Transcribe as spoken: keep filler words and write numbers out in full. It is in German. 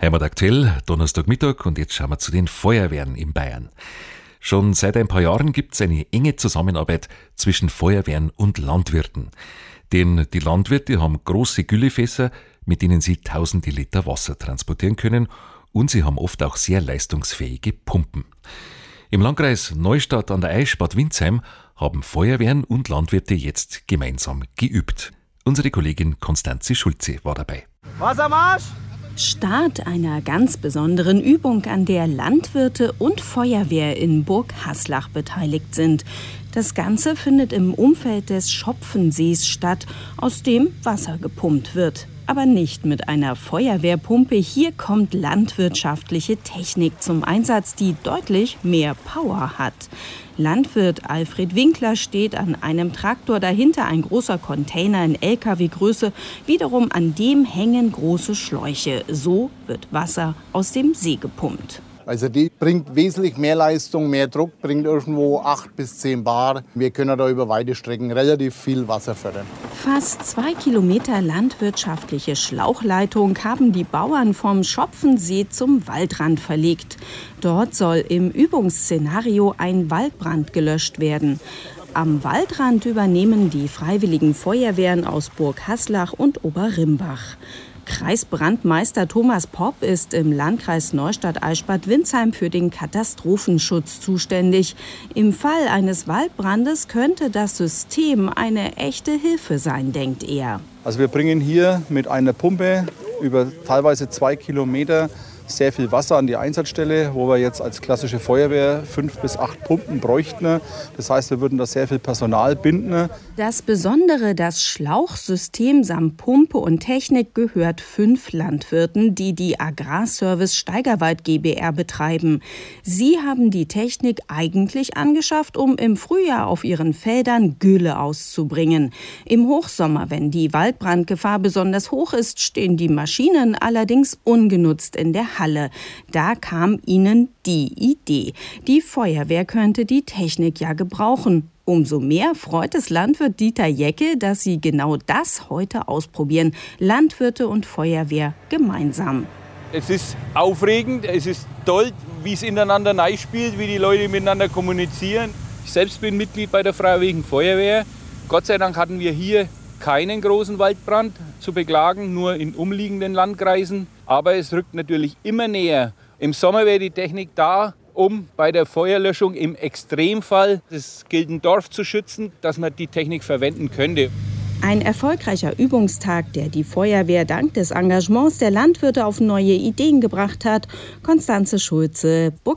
Heimat aktuell, Donnerstagmittag, und jetzt schauen wir zu den Feuerwehren in Bayern. Schon seit ein paar Jahren gibt es eine enge Zusammenarbeit zwischen Feuerwehren und Landwirten. Denn die Landwirte haben große Güllefässer, mit denen sie tausende Liter Wasser transportieren können, und sie haben oft auch sehr leistungsfähige Pumpen. Im Landkreis Neustadt an der Aisch Bad Windsheim haben Feuerwehren und Landwirte jetzt gemeinsam geübt. Unsere Kollegin Konstanze Schulze war dabei. Wassermarsch! Start einer ganz besonderen Übung, an der Landwirte und Feuerwehr in Burg Haslach beteiligt sind. Das Ganze findet im Umfeld des Schopfensees statt, aus dem Wasser gepumpt wird. Aber nicht mit einer Feuerwehrpumpe. Hier kommt landwirtschaftliche Technik zum Einsatz, die deutlich mehr Power hat. Landwirt Alfred Winkler steht an einem Traktor, dahinter ein großer Container in L K W-Größe. Wiederum an dem hängen große Schläuche. So wird Wasser aus dem See gepumpt. Also die bringt wesentlich mehr Leistung, mehr Druck, bringt irgendwo acht bis zehn Bar. Wir können da über weite Strecken relativ viel Wasser fördern. Fast zwei Kilometer landwirtschaftliche Schlauchleitung haben die Bauern vom Schopfensee zum Waldrand verlegt. Dort soll im Übungsszenario ein Waldbrand gelöscht werden. Am Waldrand übernehmen die Freiwilligen Feuerwehren aus Burg Haslach und Oberrimbach. Kreisbrandmeister Thomas Popp ist im Landkreis Neustadt-Aisch-Bad Windsheim für den Katastrophenschutz zuständig. Im Fall eines Waldbrandes könnte das System eine echte Hilfe sein, denkt er. Also wir bringen hier mit einer Pumpe über teilweise zwei Kilometer sehr viel Wasser an die Einsatzstelle, wo wir jetzt als klassische Feuerwehr fünf bis acht Pumpen bräuchten. Das heißt, wir würden da sehr viel Personal binden. Das Besondere, das Schlauchsystem samt Pumpe und Technik gehört fünf Landwirten, die die Agrarservice Steigerwald GbR betreiben. Sie haben die Technik eigentlich angeschafft, um im Frühjahr auf ihren Feldern Gülle auszubringen. Im Hochsommer, wenn die Waldbrandgefahr besonders hoch ist, stehen die Maschinen allerdings ungenutzt in der Halle. Da kam ihnen die Idee. Die Feuerwehr könnte die Technik ja gebrauchen. Umso mehr freut es Landwirt Dieter Jecke, dass sie genau das heute ausprobieren. Landwirte und Feuerwehr gemeinsam. Es ist aufregend, es ist toll, wie es ineinander spielt, wie die Leute miteinander kommunizieren. Ich selbst bin Mitglied bei der Freiwilligen Feuerwehr. Gott sei Dank hatten wir hier keinen großen Waldbrand zu beklagen, nur in umliegenden Landkreisen. Aber es rückt natürlich immer näher. Im Sommer wäre die Technik da, um bei der Feuerlöschung im Extremfall das Gildendorf zu schützen, dass man die Technik verwenden könnte. Ein erfolgreicher Übungstag, der die Feuerwehr dank des Engagements der Landwirte auf neue Ideen gebracht hat. Konstanze Schulze, Burg